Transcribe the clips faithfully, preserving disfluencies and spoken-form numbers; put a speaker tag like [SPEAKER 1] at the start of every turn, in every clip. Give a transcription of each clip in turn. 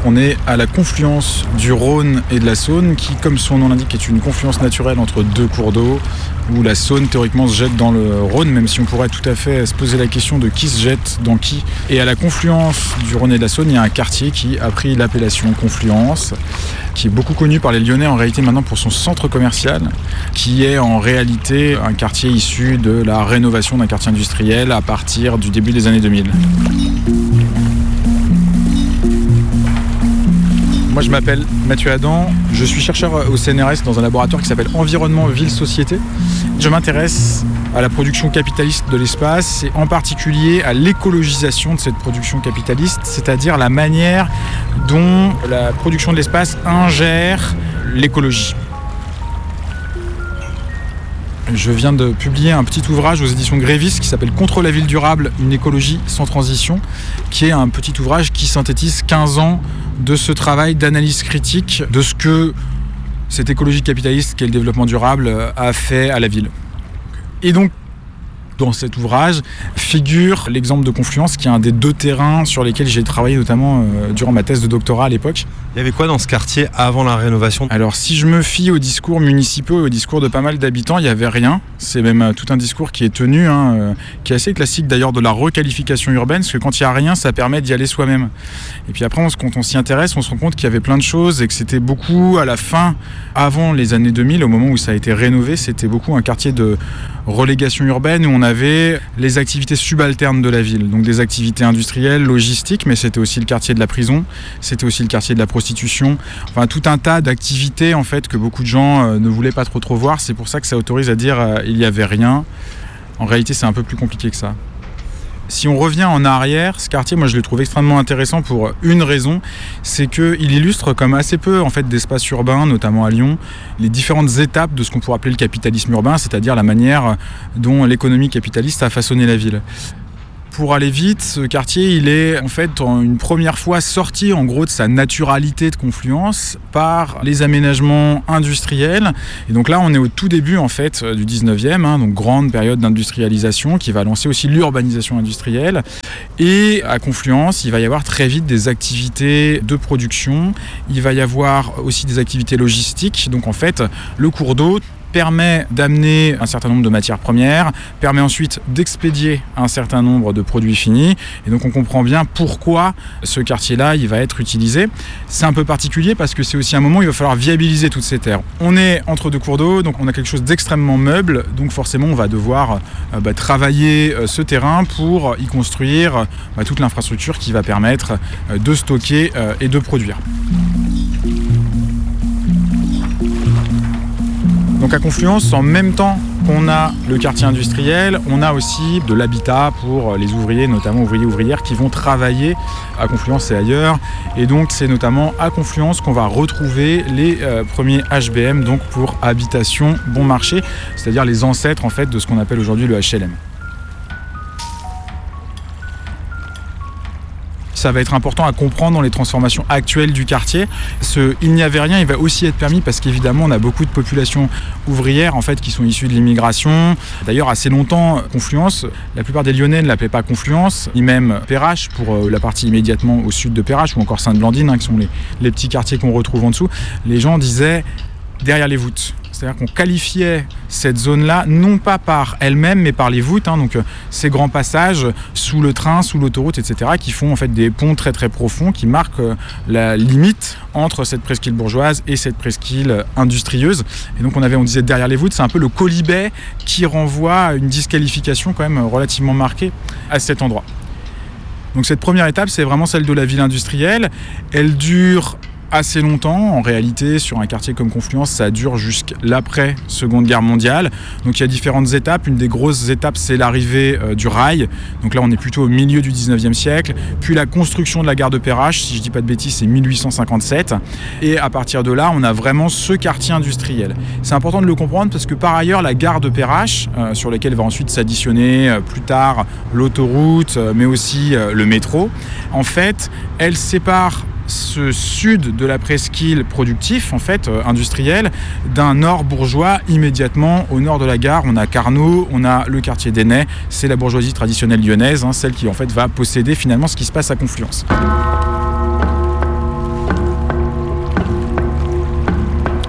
[SPEAKER 1] On est à la confluence du Rhône et de la Saône, qui, comme son nom l'indique, est une confluence naturelle entre deux cours d'eau, où la Saône théoriquement se jette dans le Rhône, même si on pourrait tout à fait se poser la question de qui se jette dans qui. Et à la confluence du Rhône et de la Saône, il y a un quartier qui a pris l'appellation Confluence, qui est beaucoup connu par les Lyonnais en réalité maintenant pour son centre commercial, qui est en réalité un quartier issu de la rénovation d'un quartier industriel à partir du début des années deux mille. Moi, je m'appelle Mathieu Adam, je suis chercheur au C N R S dans un laboratoire qui s'appelle Environnement Ville Société. Je m'intéresse à la production capitaliste de l'espace et en particulier à l'écologisation de cette production capitaliste, c'est-à-dire la manière dont la production de l'espace ingère l'écologie. Je viens de publier un petit ouvrage aux éditions Grévis qui s'appelle « Contre la ville durable, une écologie sans transition », qui est un petit ouvrage qui synthétise quinze ans de ce travail d'analyse critique de ce que cette écologie capitaliste qu'est le développement durable a fait à la ville. Et donc, dans cet ouvrage figure l'exemple de Confluence, qui est un des deux terrains sur lesquels j'ai travaillé notamment euh, durant ma thèse de doctorat à l'époque.
[SPEAKER 2] Il y avait quoi dans ce quartier avant la rénovation ?
[SPEAKER 1] Alors si je me fie aux discours municipaux et aux discours de pas mal d'habitants, il n'y avait rien. C'est même euh, tout un discours qui est tenu, hein, euh, qui est assez classique d'ailleurs de la requalification urbaine, parce que quand il n'y a rien, ça permet d'y aller soi-même. Et puis après, on, quand on s'y intéresse, on se rend compte qu'il y avait plein de choses et que c'était beaucoup à la fin, avant les années deux mille, au moment où ça a été rénové, c'était beaucoup un quartier de relégation urbaine où on avait les activités subalternes de la ville, donc des activités industrielles, logistiques, mais c'était aussi le quartier de la prison, c'était aussi le quartier de la prostitution, enfin tout un tas d'activités en fait que beaucoup de gens euh, ne voulaient pas trop trop voir. C'est pour ça que ça autorise à dire euh, il n'y avait rien. En réalité, c'est un peu plus compliqué que ça. Si on revient en arrière, ce quartier, moi je le trouve extrêmement intéressant pour une raison, c'est qu'il illustre comme assez peu en fait, d'espaces urbains, notamment à Lyon, les différentes étapes de ce qu'on pourrait appeler le capitalisme urbain, c'est-à-dire la manière dont l'économie capitaliste a façonné la ville. Pour aller vite, ce quartier, il est en fait une première fois sorti en gros de sa naturalité de confluence par les aménagements industriels. Et donc là, on est au tout début en fait du dix-neuvième, hein, donc grande période d'industrialisation qui va lancer aussi l'urbanisation industrielle. Et à Confluence, il va y avoir très vite des activités de production. Il va y avoir aussi des activités logistiques. Donc en fait, le cours d'eau permet d'amener un certain nombre de matières premières, permet ensuite d'expédier un certain nombre de produits finis. Et donc on comprend bien pourquoi ce quartier-là il va être utilisé. C'est un peu particulier parce que c'est aussi un moment où il va falloir viabiliser toutes ces terres. On est entre deux cours d'eau, donc on a quelque chose d'extrêmement meuble. Donc forcément on va devoir euh, bah, travailler euh, ce terrain pour y construire bah, toute l'infrastructure qui va permettre euh, de stocker euh, et de produire. Donc à Confluence, en même temps qu'on a le quartier industriel, on a aussi de l'habitat pour les ouvriers, notamment ouvriers ouvrières qui vont travailler à Confluence et ailleurs. Et donc c'est notamment à Confluence qu'on va retrouver les euh, premiers H B M, donc pour habitation bon marché, c'est-à-dire les ancêtres en fait de ce qu'on appelle aujourd'hui le H L M. Ça va être important à comprendre dans les transformations actuelles du quartier. Ce il n'y avait rien, il va aussi être permis parce qu'évidemment on a beaucoup de populations ouvrières en fait qui sont issues de l'immigration. D'ailleurs assez longtemps, Confluence, la plupart des Lyonnais ne l'appelaient pas Confluence, ni même Perrache pour la partie immédiatement au sud de Perrache ou encore Sainte-Blandine, hein, qui sont les, les petits quartiers qu'on retrouve en dessous. Les gens disaient derrière les voûtes. C'est-à-dire qu'on qualifiait cette zone-là, non pas par elle-même, mais par les voûtes, hein, donc euh, ces grands passages sous le train, sous l'autoroute, et cetera, qui font en fait des ponts très très profonds, qui marquent euh, la limite entre cette presqu'île bourgeoise et cette presqu'île industrieuse. Et donc on avait, on disait derrière les voûtes, c'est un peu le quolibet qui renvoie à une disqualification quand même relativement marquée à cet endroit. Donc cette première étape, c'est vraiment celle de la ville industrielle. Elle dure assez longtemps. En réalité, sur un quartier comme Confluence, ça dure jusqu'à l'après Seconde Guerre mondiale. Donc il y a différentes étapes. Une des grosses étapes, c'est l'arrivée euh, du rail. Donc là, on est plutôt au milieu du dix-neuvième siècle. Puis la construction de la gare de Perrache, si je ne dis pas de bêtises, c'est mille huit cent cinquante-sept. Et à partir de là, on a vraiment ce quartier industriel. C'est important de le comprendre parce que par ailleurs, la gare de Perrache, euh, sur laquelle va ensuite s'additionner euh, plus tard l'autoroute, euh, mais aussi euh, le métro, en fait, elle sépare ce sud de la presqu'île productif, en fait, euh, industriel, d'un nord bourgeois. Immédiatement au nord de la gare, on a Carnot, on a le quartier d'Enay, c'est la bourgeoisie traditionnelle lyonnaise, hein, celle qui en fait va posséder finalement ce qui se passe à Confluence.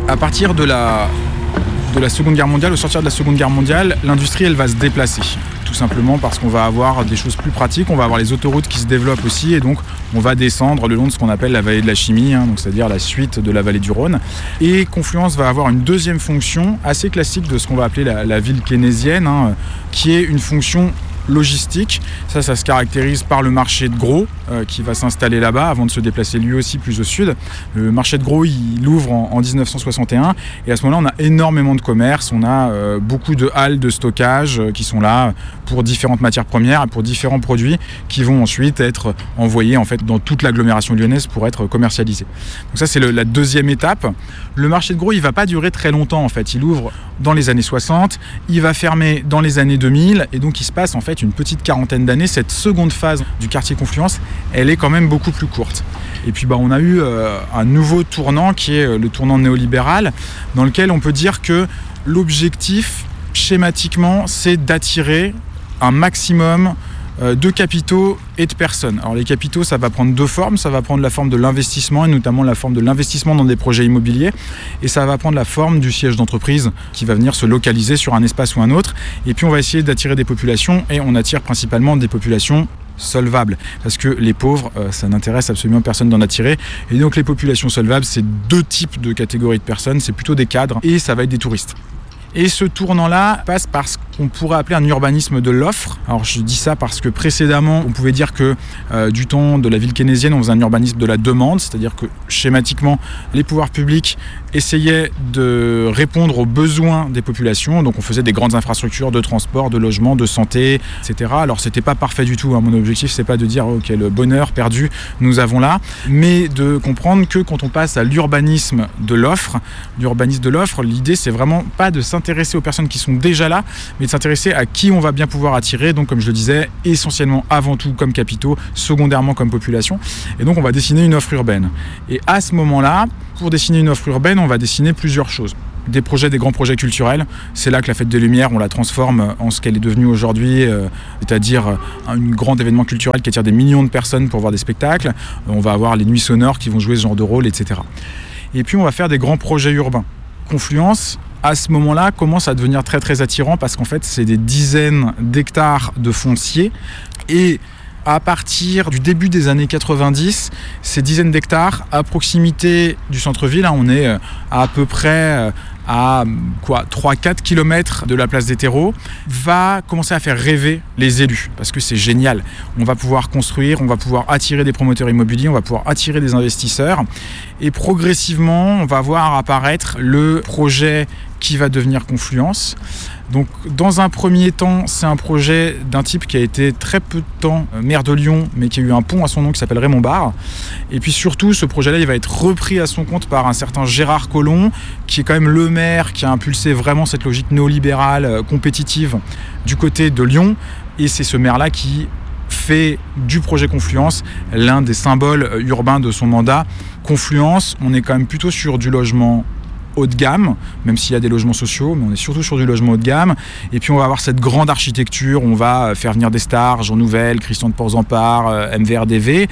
[SPEAKER 1] À partir de la, de la Seconde Guerre mondiale, au sortir de la Seconde Guerre mondiale, l'industrie elle va se déplacer. Tout simplement parce qu'on va avoir des choses plus pratiques, on va avoir les autoroutes qui se développent aussi et donc on va descendre le long de ce qu'on appelle la vallée de la chimie, hein, donc c'est-à-dire la suite de la vallée du Rhône. Et Confluence va avoir une deuxième fonction assez classique de ce qu'on va appeler la, la ville keynésienne, hein, qui est une fonction logistique. Ça, ça se caractérise par le marché de gros euh, qui va s'installer là-bas avant de se déplacer lui aussi plus au sud. Le marché de gros, il ouvre en, en dix-neuf cent soixante et un et à ce moment-là, on a énormément de commerce. On a euh, beaucoup de halles de stockage euh, qui sont là pour différentes matières premières et pour différents produits qui vont ensuite être envoyés en fait dans toute l'agglomération lyonnaise pour être commercialisés. Donc ça, c'est le, la deuxième étape. Le marché de gros, il va pas durer très longtemps en fait. Il ouvre dans les années soixante, il va fermer dans les années deux mille et donc il se passe en fait une petite quarantaine d'années. Cette seconde phase du quartier Confluence, elle est quand même beaucoup plus courte. Et puis bah, on a eu euh, un nouveau tournant qui est le tournant néolibéral, dans lequel on peut dire que l'objectif, schématiquement, c'est d'attirer un maximum euh, de capitaux et de personnes. Alors les capitaux, ça va prendre deux formes. Ça va prendre la forme de l'investissement et notamment la forme de l'investissement dans des projets immobiliers. Et ça va prendre la forme du siège d'entreprise qui va venir se localiser sur un espace ou un autre. Et puis on va essayer d'attirer des populations et on attire principalement des populations solvables. Parce que les pauvres, euh, ça n'intéresse absolument personne d'en attirer. Et donc les populations solvables, c'est deux types de catégories de personnes. C'est plutôt des cadres et ça va être des touristes. Et ce tournant-là passe par ce qu'on pourrait appeler un urbanisme de l'offre. Alors je dis ça parce que précédemment, on pouvait dire que euh, du temps de la ville keynésienne, on faisait un urbanisme de la demande, c'est-à-dire que schématiquement, les pouvoirs publics essayaient de répondre aux besoins des populations. Donc on faisait des grandes infrastructures de transport, de logement, de santé, et cetera. Alors c'était pas parfait du tout, hein. Mon objectif, c'est pas de dire oh, quel bonheur perdu nous avons là, mais de comprendre que quand on passe à l'urbanisme de l'offre, l'urbanisme de l'offre, l'idée c'est vraiment pas de s'intéresser aux personnes qui sont déjà là, mais de s'intéresser à qui on va bien pouvoir attirer, donc comme je le disais, essentiellement avant tout comme capitaux, secondairement comme population. Et donc on va dessiner une offre urbaine. Et à ce moment-là, pour dessiner une offre urbaine, on va dessiner plusieurs choses. Des projets, des grands projets culturels. C'est là que la Fête des Lumières, on la transforme en ce qu'elle est devenue aujourd'hui, euh, c'est-à-dire un grand événement culturel qui attire des millions de personnes pour voir des spectacles. On va avoir les nuits sonores qui vont jouer ce genre de rôle, et cetera. Et puis on va faire des grands projets urbains. Confluence, à ce moment-là, commence à devenir très très attirant parce qu'en fait, c'est des dizaines d'hectares de foncier et à partir du début des années quatre-vingt-dix, ces dizaines d'hectares à proximité du centre-ville, hein, on est à, à peu près à quoi, trois à quatre kilomètres de la place des terreaux, va commencer à faire rêver les élus parce que c'est génial. On va pouvoir construire, on va pouvoir attirer des promoteurs immobiliers, on va pouvoir attirer des investisseurs et progressivement, on va voir apparaître le projet qui va devenir Confluence. Donc, dans un premier temps, c'est un projet d'un type qui a été très peu de temps maire de Lyon, mais qui a eu un pont à son nom qui s'appelle Raymond Barre. Et puis surtout, ce projet-là, il va être repris à son compte par un certain Gérard Collomb, qui est quand même le maire qui a impulsé vraiment cette logique néolibérale, compétitive du côté de Lyon. Et c'est ce maire-là qui fait du projet Confluence l'un des symboles urbains de son mandat. Confluence, on est quand même plutôt sur du logement haut de gamme, même s'il y a des logements sociaux, mais on est surtout sur du logement haut de gamme. Et puis on va avoir cette grande architecture, on va faire venir des stars, Jean Nouvel, Christian de Porzampar, M V R D V.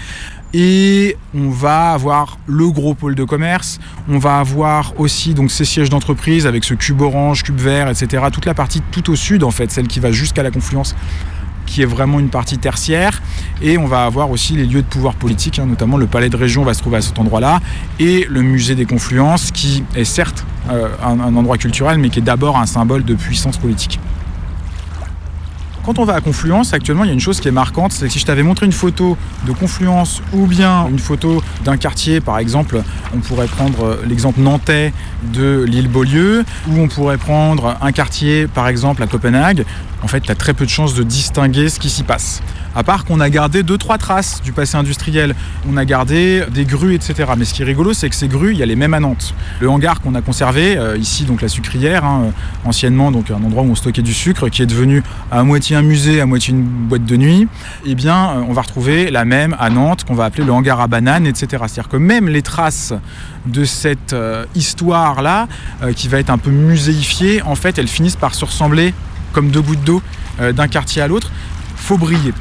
[SPEAKER 1] Et on va avoir le gros pôle de commerce, on va avoir aussi donc ces sièges d'entreprise avec ce cube orange, cube vert, et cetera. Toute la partie tout au sud en fait, celle qui va jusqu'à la Confluence, qui est vraiment une partie tertiaire. Et on va avoir aussi les lieux de pouvoir politique, hein, notamment le palais de région va se trouver à cet endroit-là, et le musée des Confluences, qui est certes euh, un, un endroit culturel, mais qui est d'abord un symbole de puissance politique. Quand on va à Confluence, actuellement, il y a une chose qui est marquante, c'est que si je t'avais montré une photo de Confluence ou bien une photo d'un quartier, par exemple, on pourrait prendre l'exemple nantais de l'île Beaulieu, ou on pourrait prendre un quartier, par exemple, à Copenhague, en fait, tu as très peu de chances de distinguer ce qui s'y passe. À part qu'on a gardé deux, trois traces du passé industriel. On a gardé des grues, et cetera. Mais ce qui est rigolo, c'est que ces grues, il y a les mêmes à Nantes. Le hangar qu'on a conservé, euh, ici, donc la sucrière, hein, anciennement, donc un endroit où on stockait du sucre, qui est devenu à moitié un musée, à moitié une boîte de nuit, eh bien, euh, on va retrouver la même à Nantes, qu'on va appeler le hangar à bananes, et cetera. C'est-à-dire que même les traces de cette euh, histoire-là, euh, qui va être un peu muséifiée, en fait, elles finissent par se ressembler comme deux gouttes d'eau euh, d'un quartier à l'autre. Faut briller.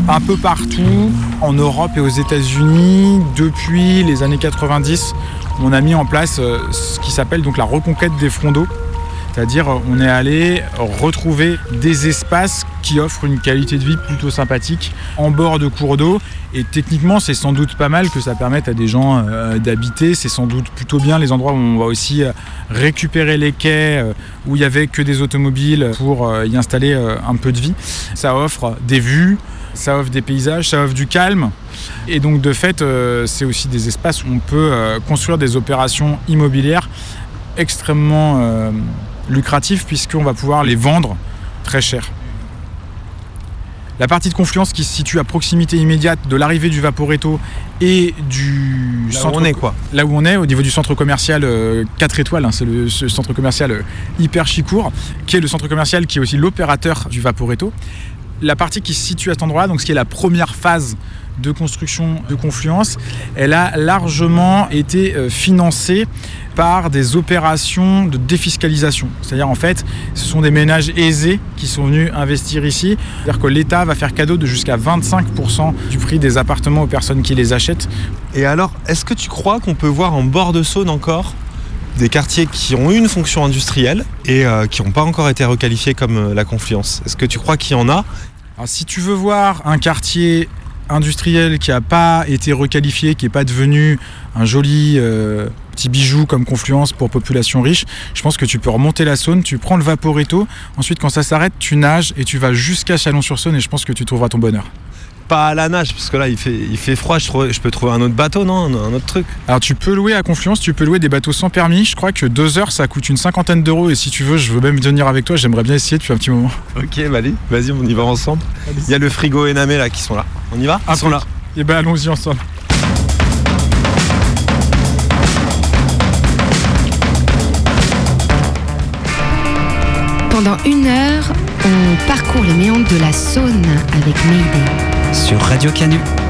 [SPEAKER 1] un peu partout, en Europe et aux États-Unis. Depuis les années quatre-vingt-dix, on a mis en place ce qui s'appelle donc la reconquête des fronts d'eau. C'est-à-dire on est allé retrouver des espaces qui offrent une qualité de vie plutôt sympathique en bord de cours d'eau. Et techniquement, c'est sans doute pas mal que ça permette à des gens euh, d'habiter. C'est sans doute plutôt bien les endroits où on va aussi euh, récupérer les quais euh, où il n'y avait que des automobiles pour euh, y installer euh, un peu de vie. Ça offre des vues, ça offre des paysages, ça offre du calme. Et donc de fait, euh, c'est aussi des espaces où on peut euh, construire des opérations immobilières extrêmement euh, lucratives puisqu'on va pouvoir les vendre très cher. La partie de Confluence qui se situe à proximité immédiate de l'arrivée du Vaporetto et du
[SPEAKER 2] là
[SPEAKER 1] centre
[SPEAKER 2] où on est, quoi.
[SPEAKER 1] Là où on est, au niveau du centre commercial euh, quatre étoiles, hein, c'est le ce centre commercial euh, hyper chicourt, qui est le centre commercial qui est aussi l'opérateur du Vaporetto. La partie qui se situe à cet endroit-là, donc ce qui est la première phase de construction de Confluence, elle a largement été euh, financée par des opérations de défiscalisation. C'est-à-dire en fait, ce sont des ménages aisés qui sont venus investir ici. C'est-à-dire que l'État va faire cadeau de jusqu'à vingt-cinq pour cent du prix des appartements aux personnes qui les achètent.
[SPEAKER 2] Et alors, est-ce que tu crois qu'on peut voir en bord de Saône encore des quartiers qui ont eu une fonction industrielle et euh, qui n'ont pas encore été requalifiés comme euh, la Confluence? Est-ce que tu crois qu'il y en a?
[SPEAKER 1] Alors, si tu veux voir un quartier industriel qui n'a pas été requalifié, qui n'est pas devenu un joli euh, petit bijou comme Confluence pour population riche, je pense que tu peux remonter la Saône, tu prends le Vaporetto, ensuite quand ça s'arrête, tu nages et tu vas jusqu'à Chalon-sur-Saône et je pense que tu trouveras ton bonheur.
[SPEAKER 2] Pas à la nage, parce que là il fait, il fait froid, je, trouve, je peux trouver un autre bateau, non? Un, un autre truc.
[SPEAKER 1] Alors tu peux louer à Confluence, tu peux louer des bateaux sans permis, je crois que deux heures ça coûte une cinquantaine d'euros et si tu veux, je veux même venir avec toi, j'aimerais bien essayer depuis un petit moment.
[SPEAKER 2] Ok, bah allez, vas-y, on y va ensemble. Il y a le frigo et Namé là qui sont là. On y va?
[SPEAKER 1] Ils sont là. Et ben allons-y ensemble.
[SPEAKER 3] Pendant une heure, on parcourt les méandres de la Saône avec Mayday.
[SPEAKER 4] Sur Radio Canu.